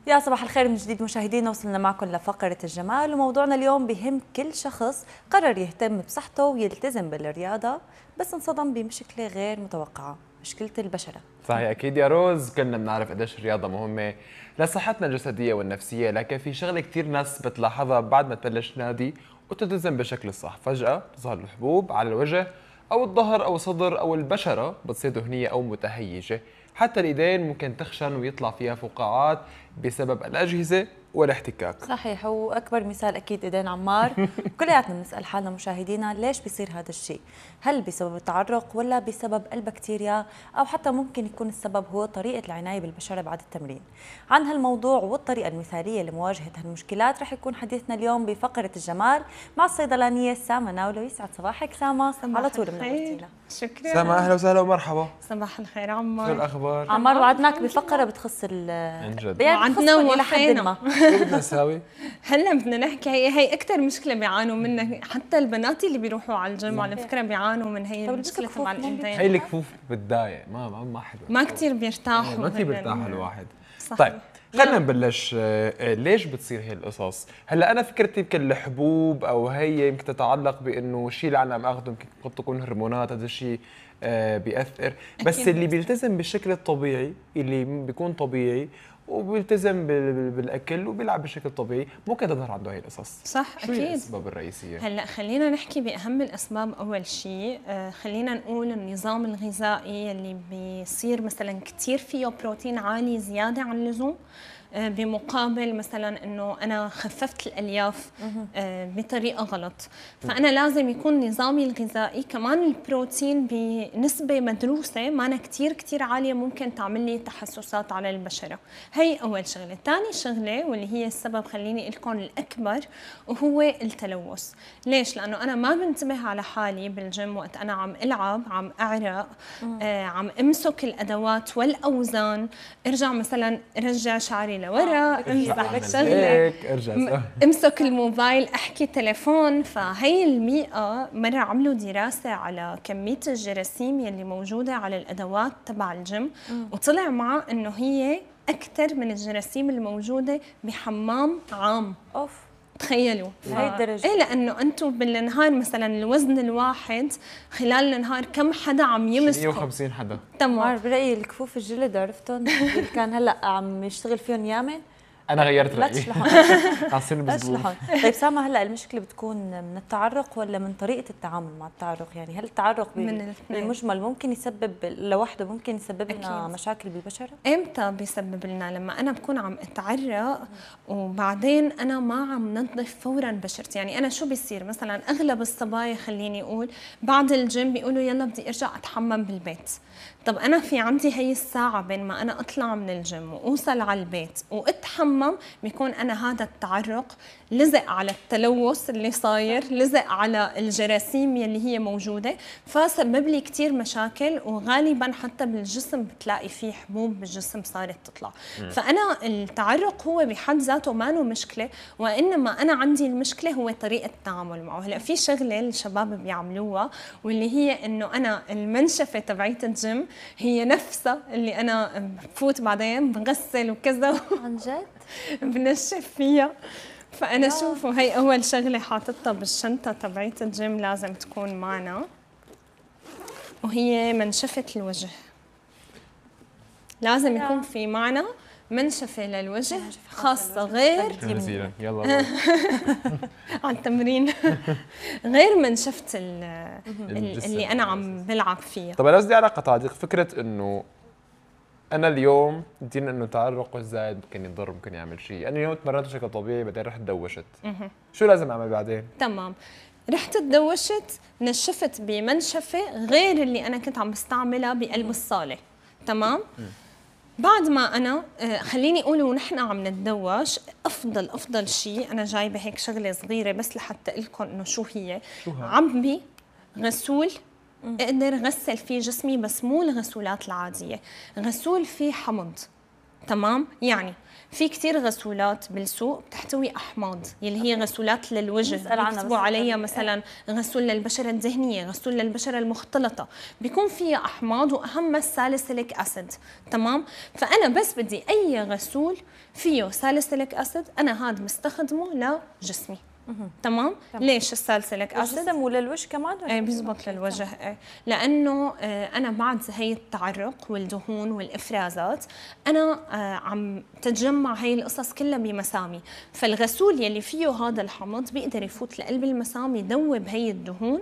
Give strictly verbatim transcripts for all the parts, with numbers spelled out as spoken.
يا صباح الخير من جديد مشاهدينا، وصلنا معكم لفقرة الجمال، وموضوعنا اليوم بهم كل شخص قرر يهتم بصحته ويلتزم بالرياضة بس انصدم بمشكلة غير متوقعة، مشكلة البشرة. صحيح اكيد يا روز، كلنا بنعرف قديش الرياضة مهمة لصحتنا الجسدية والنفسية، لكن في شغلة كثير ناس بتلاحظها بعد ما تبلش نادي وتلتزم بشكل الصح، فجأة تظهر الحبوب على الوجه او الظهر او الصدر او البشرة بتصير دهنية او متهيجة، حتى الايدين ممكن تخشن ويطلع فيها فقاعات بسبب الأجهزة والاحتكاك. صحيح، واكبر مثال اكيد ايدين عمار. كلياتنا بنسال حالنا مشاهدينا ليش بيصير هذا الشيء؟ هل بسبب التعرق ولا بسبب البكتيريا، او حتى ممكن يكون السبب هو طريقه العنايه بالبشره بعد التمرين؟ عن هالموضوع والطريقه المثاليه لمواجهه هالمشكلات رح يكون حديثنا اليوم بفقره الجمال مع الصيدلانيه سامة ناولو. يسعد صباحك سامة، على طول منورتينا. شكرا. سامة اهلا وسهلا ومرحبا. صباح الخير عمار. شو الاخبار؟ عمار وعدناك بفقره بتخص ال عن جد يعني بتخصكم الى حد ما. شو بدنا نساوي؟ هلا بدنا نحكي، هي هي اكثر مشكله بيعانوا منها حتى البنات اللي بيروحوا على الجيم، على فكره بيعانوا من هي المشكله تبع الايدين. هي الكفوف بتضايق، ما ما ما حلوه، ما كثير بيرتاحوا، ما كثير بيرتاح الواحد. صحيح. طيب خلينا نبلش. ليش بتصير هي القصص؟ هلا انا فكرت يمكن الحبوب او هي يمكن تتعلق بانه الشيء اللي انا عم اخذه يمكن قد تكون هرمونات، هذا الشيء بيأثر، بس اللي بيلتزم بالشكل الطبيعي اللي بيكون طبيعي وبيلتزم بالاكل وبيلعب بشكل طبيعي ممكن تظهر عنده هي القصص. صح شو اكيد. هي الاسباب الرئيسيه؟ هلا خلينا نحكي باهم الاسباب. اول شيء آه خلينا نقول النظام الغذائي اللي بيصير مثلا كثير فيه بروتين عالي زياده عن اللزوم، آه بمقابل مثلا انه انا خففت الالياف آه بطريقه غلط، فانا لازم يكون نظامي الغذائي كمان البروتين بنسبه مدروسه، ما أنا كثير كثير عاليه، ممكن تعمل لي تحسسات على البشره. هي اول شغله. ثاني شغله واللي هي السبب خليني اقول لكم الاكبر وهو التلوث. ليش؟ لانه انا ما بنتبه على حالي بالجيم وقت انا عم العب، عم اعرق، آه عم امسك الادوات والاوزان، ارجع مثلا ارجع شعري لورا، امسح شغله، ارجع امسك الموبايل، احكي تليفون. فهي المئة مره عملوا دراسه على كميه الجراثيم يلي موجوده على الادوات تبع الجيم، وطلع معه انه هي أكثر من الجراثيم الموجودة بحمام عام. أوف، تخيلوا لهي الدرجة. إيه، لأنه أنتم بالنهار مثلا الوزن الواحد خلال النهار كم حدا عم يمسكه؟ مئة وخمسين حدا. تمام. برأيي الكفوف الجلد عرفتهم اللي كان هلا عم يشتغل فيهم يامن. انا غيرت لا رايي. تشلحون عصير لا مزبوط. تشلحون. طيب سامة، هلا المشكله بتكون من التعرق ولا من طريقه التعامل مع التعرق؟ يعني هل التعرق بالمجمل ممكن يسبب لوحده ممكن يسبب لنا مشاكل بالبشره؟ امتى بيسبب لنا؟ لما انا بكون عم اتعرق وبعدين انا ما عم نظف فورا بشرتي. يعني انا شو بيصير مثلا اغلب الصبايا خليني اقول بعد الجيم بيقولوا يلا بدي ارجع اتحمم بالبيت. طب انا في عندي هي الساعه بين ما انا اطلع من الجيم واوصل على البيت واتحمم، بيكون انا هذا التعرق لزق على التلوث اللي صاير، لزق على الجراثيم اللي هي موجوده، فسبب لي كثير مشاكل، وغالبا حتى بالجسم بتلاقي فيه حبوب بالجسم صارت تطلع. م. فانا التعرق هو بحد ذاته ما له مشكله، وانما انا عندي المشكله هو طريقه التعامل معه. هلا في شغله الشباب بيعملوها واللي هي انه انا المنشفه تبعت الجيم هي نفسها اللي انا بفوت بعدين بغسل وكذا عن جد بنشف فيها. فانا شوفوا هي اول شغله حاططها بالشنطه تبعت الجيم لازم تكون معنا، وهي منشفه الوجه. لازم يكون في معنا منشفه للوجه خاصه، غير يلا على التمرين غير منشفه اللي انا عم بلعب فيها. طب انا قصدي على تعليق فكره انه انا اليوم دين انه تعرق الزايد ممكن يضر، ممكن يعمل شيء. انا اليوم تمرنت بشكل طبيعي بعدين رحت دوشت، شو لازم اعمل بعدين؟ تمام، رحت تدوشت، نشفت بمنشفه غير اللي انا كنت عم بستعملها بقلب الصاله. تمام. م. بعد ما انا خليني اقول ونحن عم نتدوش، افضل افضل شيء انا جايبه هيك شغله صغيره بس لحتى اقول لكم انه شو هي. عبي غسول اقدر غسل فيه جسمي، بس مو الغسولات العاديه، غسول فيه حمض. تمام؟ يعني في كتير غسولات بالسوق بتحتوي احماض يلي هي غسولات للوجه، نسأل عنها بيكتبوا بس عليها بدي- مثلا غسول للبشره الدهنيه، غسول للبشره المختلطه، بيكون فيها احماض واهمها الساليسيليك اسيد، تمام؟ فانا بس بدي اي غسول فيه ساليسيليك اسيد انا هذا مستخدمه لجسمي. تمام؟ ليش الساليسيليك اسيد؟ للجسم وللوجه كمان؟ ايه بيزبط للوجه، ايه لانه آه انا بعد هي التعرق والدهون والافرازات انا آه عم تتجمع هي القصص كلها بمسامي، فالغسول يلي فيه هذا الحمض بيقدر يفوت لقلب المسام يذوب هي الدهون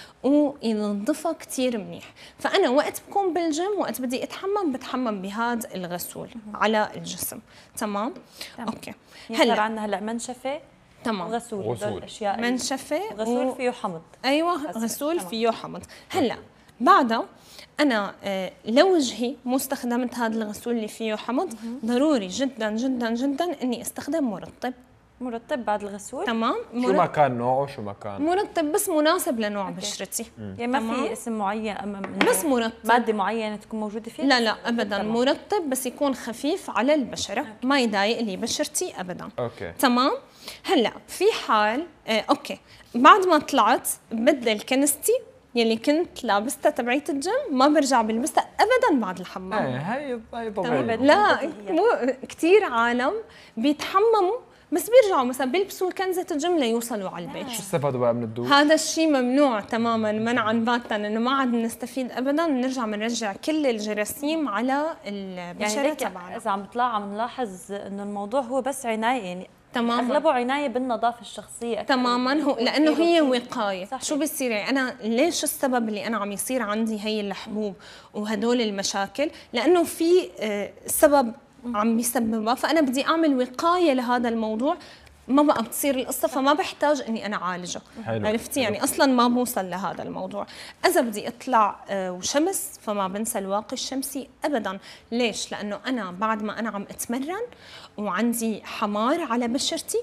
وينظفها كتير منيح. فأنا وقت بكون بالجيم وقت بدي أتحمم بتحمم بهذا الغسول على الجسم. تمام؟ تمام. أوكي. هلا عندنا هلا منشفة تمام، وغسول، هدول غسول. الأشياء. منشفة غسول و... فيه حمض. ايوه غسول. غسول تمام. فيه حمض. هلا بعدها انا آه، لوجهي مو استخدمت هذا الغسول اللي فيه حمض، ضروري جدا جدا جدا اني استخدم مرطب. مرطب بعد الغسول؟ تمام؟ شو ما مرطب, كان نوعه شو ما كان. مرطب بس مناسب لنوع أوكي. بشرتي. يعني ما تمام. في اسم معين أم إنه بس مرطب. مادة معينة تكون موجودة فيه؟ لا لا ابدا، تمام. مرطب بس يكون خفيف على البشره، ما يضايق لي بشرتي ابدا. اوكي. تمام. هلا في حال آه اوكي بعد ما طلعت ببدل كنستي يلي كنت لابستها تبعية الجيم، ما برجع بلبسها ابدا بعد الحمام. ايه هي هي تمام. طبيعي. لا بديهية. مو كثير عالم بيتحمموا بس بيرجعوا مثلا بيلبسوا كنزة الجيم ليوصلوا على البيت. شو استفادوا بقى من الدوش؟ هذا الشيء ممنوع تماما منعا باتا، انه ما عاد نستفيد ابدا، بنرجع بنرجع كل الجراثيم على البشره يعني ليك تبعنا. إذا عم بطلع عم نلاحظ إنه الموضوع هو بس عناية، يعني تماما أغلبه عناية بالنظافة الشخصية أكثر. تماما، هو لانه هي وقايه. صحيح. شو بيصير يعني انا ليش السبب اللي انا عم يصير عندي هي الحبوب وهدول المشاكل؟ لانه في آه، سبب عم يسببها، فانا بدي اعمل وقايه لهذا الموضوع، ما بقى بتصير القصه فما بحتاج اني انا اعالجه. حلو. عرفتي يعني اصلا ما بوصل لهذا الموضوع. اذا بدي اطلع آه، وشمس فما بنسى الواقي الشمسي ابدا. ليش؟ لانه انا بعد ما انا عم اتمرن وعندي حمار على بشرتي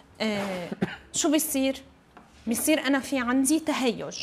آه، شو بيصير؟ بيصير انا في عندي تهيج.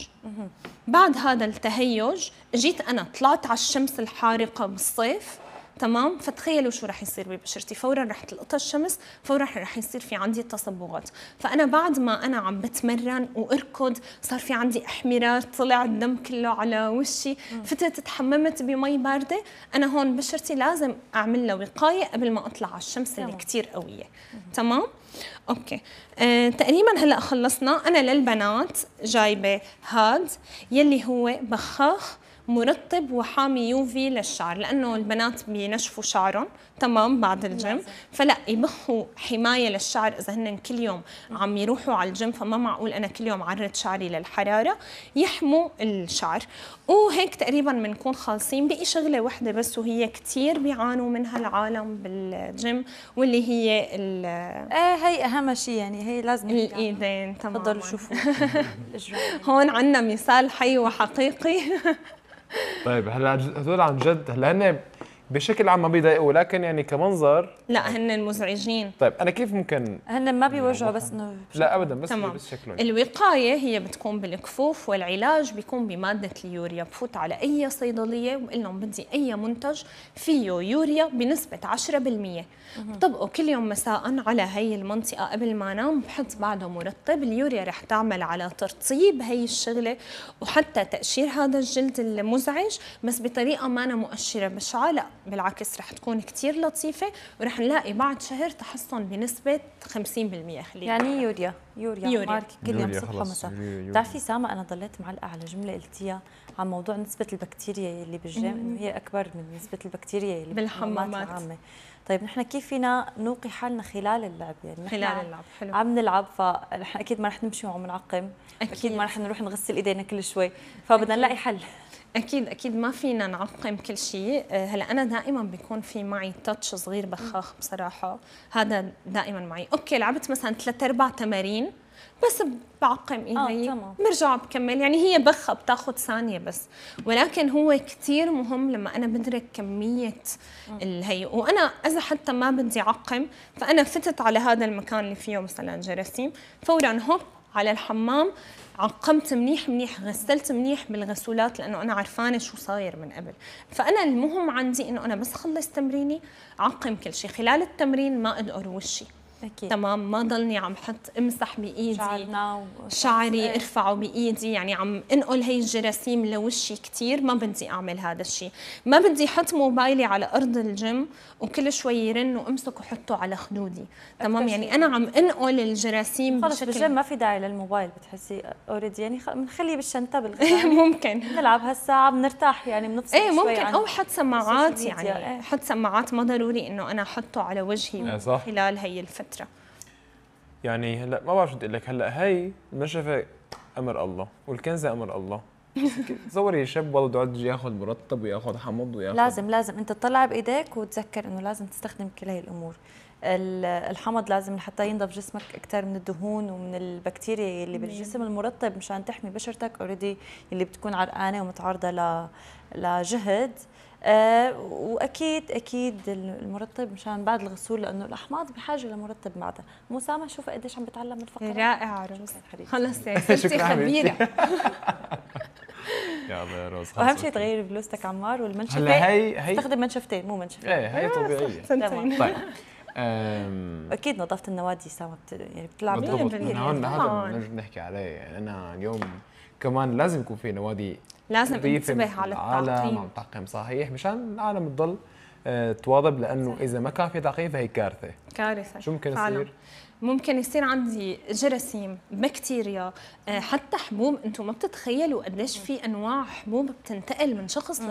بعد هذا التهيج جيت انا طلعت على الشمس الحارقه بالصيف، تمام؟ فتخيلوا شو رح يصير ببشرتي، فورا رح تلقطها الشمس، فورا رح يصير في عندي تصبغات. فانا بعد ما انا عم بتمرن واركض صار في عندي احمرار، طلع الدم كله على وشي، فتت تحممت بمي بارده، انا هون بشرتي لازم اعمل لها وقايه قبل ما اطلع على الشمس اللي تمام. كثير قويه. تمام؟ اوكي. آه، تقريبا هلا خلصنا. انا للبنات جايبه هاد يلي هو بخاخ مرطب وحامي يوفي للشعر، لانه البنات بينشفوا شعرهم تمام بعد الجيم، فلا يبخوا حمايه للشعر اذا هن كل يوم عم يروحوا على الجيم، فما معقول انا كل يوم عرض شعري للحراره، يحموا الشعر. وهيك تقريبا بنكون خالصين. بقي شغله وحده بس وهي كثير بيعانوا منها العالم بالجيم، واللي هي ال- ايه هي اهم شيء، يعني هي لازم نحكي عنها. الايدين. تماما. تفضلوا شوفوا الاجراء. هون عندنا مثال حي وحقيقي. طيب هلا هدول عن جد هلا هن بشكل عام ما بيضايقوا، لكن يعني كمنظر. لا هن مزعجين. طيب انا كيف ممكن؟ هن ما بيوجعوا بس انه لا ابدا، بس تمام. بس شكله الوقاية هي بتكون بالكفوف، والعلاج بيكون بمادة اليوريا. بفوت على أي صيدلية وبقول لهم بدي أي منتج فيه يوريا بنسبة عشرة بالمية، بطبقوا كل يوم مساء على هي المنطقة قبل ما أنام، بحط بعده مرطب. اليوريا رح تعمل على ترطيب هي الشغلة وحتى تقشير هذا الجلد المزعج، بس بطريقة ما أنا مؤشرة بشعة، لا بالعكس رح تكون كتير لطيفة، ورح نلاقي بعد شهر تحسن بنسبة خمسين بالمية. خلينا يعني يوريا يوريا, يوريا. مارك كل يوم يوريا صبح خلص، ومساء. يوريا- يوريا. بتعرفي سامة انا ضليت معلقه على جمله قلتيها عن موضوع نسبه البكتيريا اللي بالجيم، انه هي اكبر من نسبه البكتيريا اللي بالحمامات. العامه. طيب نحن كيف فينا نوقي حالنا خلال اللعب؟ يعني نحن خلال اللعب. حلو. عم نلعب، فنحن اكيد ما رح نمشي وعم نعقم، أكيد. اكيد ما رح نروح نغسل ايدينا كل شوي، فبدنا نلاقي حل. اكيد اكيد ما فينا نعقم كل شيء. آه، هلا انا دائما بيكون في معي تاتش صغير بخاخ بصراحه، هذا دائما معي. اوكي لعبت مثلا ثلاث ارباع تمارين بس بعقم ايدي، آه، تمام. برجع بكمل. يعني هي بخه بتاخذ ثانيه بس، ولكن هو كثير مهم لما انا بدرك كميه الهي. وانا اذا حتى ما بدي اعقم، فانا فتت على هذا المكان اللي فيه مثلا جراثيم، فورا هوب على الحمام عقمت منيح منيح، غسلت منيح بالغسولات لانه انا عرفانه شو صاير من قبل. فانا المهم عندي انه انا بس خلص تمريني اعقم كل شيء. خلال التمرين ما ادقر وشي اكيد تمام، ما ضلني عم حط امسح بايدي شعرنا و... شعري إيه. ارفعه بايدي، يعني عم انقل هي الجراثيم لوشي كثير. ما بدي اعمل هذا الشيء. ما بدي احط موبايلي على ارض الجيم وكل شوي يرن وامسك وحطه على خدودي تمام، شيء. يعني انا عم انقل الجراثيم خلص بشكل بالجيم ما في داعي للموبايل، بتحسي اوريدي يعني بنخليه بالشنطه بالغسالة. ممكن بنلعب هالساعه بنرتاح يعني بنفصل ايه شوي ممكن، عن او حط سماعات، السوشيال ميديا. يعني إيه. حط سماعات، ما ضروري انه انا احطه على إيه وجهي صح. خلال هي الفتره. يعني هلا ما بعرف شو بدي اقول لك، هلا هي المشرفه امر الله والكنزه امر الله. تصوري شاب والله بده ياخذ مرطب وياخذ حمض وياخذ لازم لازم انت تطلع بايديك وتذكر انه لازم تستخدم كل هي الامور. ال- الحمض لازم لحتى ينضف جسمك اكثر من الدهون ومن البكتيريا اللي بالجسم. المرطب مشان تحمي بشرتك اوريدي اللي بتكون عرقانه ومتعرضه ل لجهد. آه واكيد اكيد المرطب مشان بعد الغسول، لانه الاحماض بحاجه لمرطب بعدها. مسامة شوف قديش عم بتعلم الفقره. رائع روز، حبيبتي. خلص يعني صرتي شكراً حبيبتي. خبيره. يا الله يا روز. واهم شيء تغيري بلوزتك عمار، والمنشفه هلا هي هي استخدم منشفتين مو منشفه. ايه هي طبيعيه. سنتين. طيب أم، اكيد نظافه النوادي سامة بت... يعني بتلعب بالضبط، دور بالضبط. كبير من هون يعني. هذا طبعاً. بنرجع نحكي عليه. يعني انا اليوم كمان لازم يكون في نوادي لازم نظيفة انتبه مثل على العالم، التعقيم. عم تعقم صحيح مشان العالم تضل آه، تواظب، لانه اذا ما كان في تعقيم فهي كارثه. كارثه. شو ممكن فعلاً. يصير؟ ممكن يصير عندي جراثيم، بكتيريا، آه، حتى حبوب. انتم ما بتتخيلوا قديش في انواع حبوب بتنتقل من شخص